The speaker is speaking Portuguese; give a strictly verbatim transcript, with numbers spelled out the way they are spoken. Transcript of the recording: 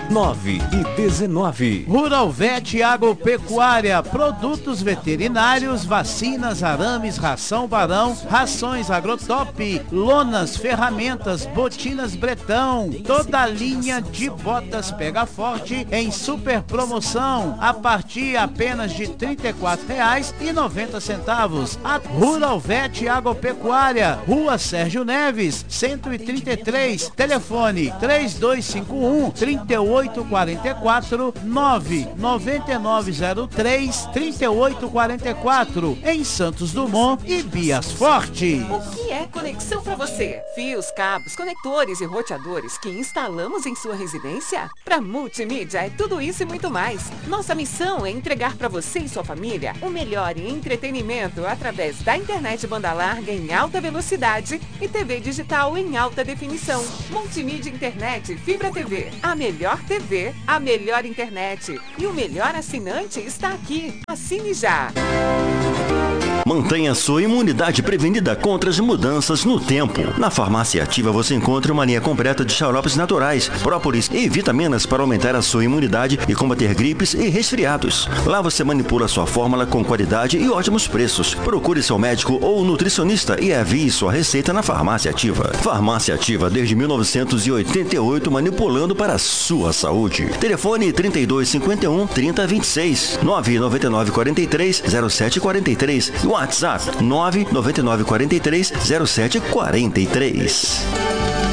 nove e dezenove. Rural Vet Agropecuária, produtos veterinários, vacinas, arames, ração Barão, rações Agrotop, lonas, ferramentas, botinas Bretão, toda a linha de botas Pega Forte em super promoção a partir apenas de trinta e quatro reais e noventa centavos. A Rural Vet Agropecuária, Rua Sérgio Neves, cento e trinta e três, telefone três dois cinco um, três oito quatro quatro, nove nove nove zero três, três oito quatro quatro, em Santos Dumont e Bias Forte. O que é conexão para você? Fios, cabos, conectores e roteadores que instalamos em sua residência? Para Multimídia é tudo isso e muito mais. Nossa missão é entregar para você e sua família o melhor em entretenimento através da internet banda larga em alta velocidade e T V digital em alta definição. Multimídia Internet Fibra T V. A melhor T V, a melhor internet e o melhor assinante está aqui. Assine já! Mantenha sua imunidade prevenida contra as mudanças no tempo. Na Farmácia Ativa você encontra uma linha completa de xaropes naturais, própolis e vitaminas para aumentar a sua imunidade e combater gripes e resfriados. Lá você manipula sua fórmula com qualidade e ótimos preços. Procure seu médico ou nutricionista e envie sua receita na Farmácia Ativa. Farmácia Ativa desde mil novecentos e oitenta e oito, manipulando para a sua saúde. Telefone trinta e dois cinquenta e um, trinta vinte e seis, nove nove nove quatro três, zero sete quatro três. WhatsApp nove nove nove quatro três, zero sete quatro três.